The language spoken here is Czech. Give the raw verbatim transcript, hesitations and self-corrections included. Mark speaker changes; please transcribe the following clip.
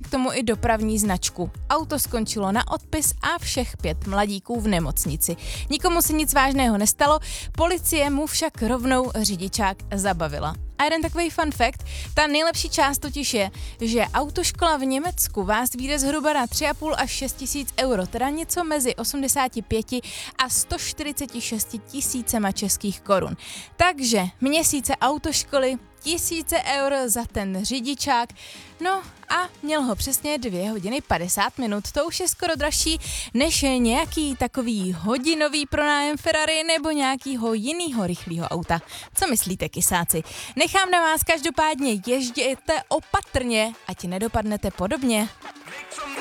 Speaker 1: k tomu i dopravní značku. Auto skončilo na odpis a všech pět mladíků v nemocnici. Nikomu se nic vážného nestalo, policie mu však rovnou řidičák zabavila. A jeden takový fun fact, ta nejlepší část totiž je, že autoškola v Německu vás vyjde zhruba na tři a půl až šest tisíc euro, teda něco mezi osmdesát pět a sto čtyřicet šest tisícema českých korun. Takže měsíce autoškoly, tisíce eur za ten řidičák, no a měl ho přesně dvě hodiny padesát minut. To už je skoro dražší než nějaký takový hodinový pronájem Ferrari nebo nějakýho jinýho rychlého auta. Co myslíte, kysáci? Nechám na vás každopádně, ježděte opatrně, ať nedopadnete podobně.